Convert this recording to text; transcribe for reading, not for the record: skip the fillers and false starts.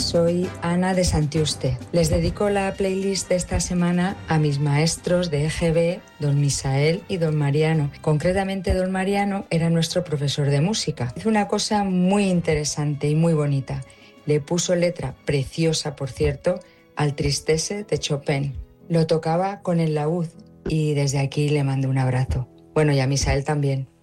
soy Ana de Santiuste. Les dedico la playlist de esta semana a mis maestros de EGB, don Misael y don Mariano. Concretamente, don Mariano era nuestro profesor de música. Hizo una cosa muy interesante y muy bonita. Le puso letra preciosa, por cierto, al Tristesse de Chopin. Lo tocaba con el laúd y desde aquí le mando un abrazo. Bueno, y a Misael también.